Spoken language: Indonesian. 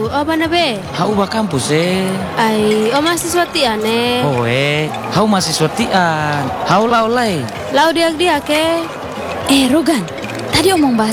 apa na be? Hau ba kampus Ai, o mahasiswa ti ane. Hau mahasiswa tian. Hau lau lai. Lau diak ke? Rogan, tadi omong bahasa